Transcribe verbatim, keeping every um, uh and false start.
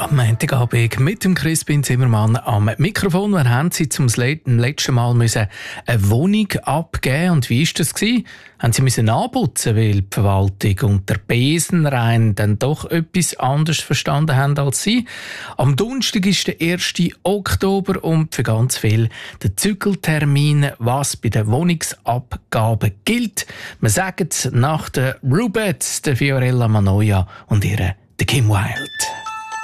Am Montagabend mit dem Crispin Zimmermann am Mikrofon. Wir haben Sie zum letzten Mal müssen eine Wohnung abgeben. Und wie war das? Haben Sie müssen anputzen, weil die Verwaltung und der Besenrein dann doch etwas anderes verstanden haben als Sie? Am Donnerstag ist der erste Oktober und für ganz viele der Zügeltermin, was bei der Wohnungsabgabe gilt. Wir sagen es nach den Rubettes, der Fiorella Manoia und ihre der Kim Wilde.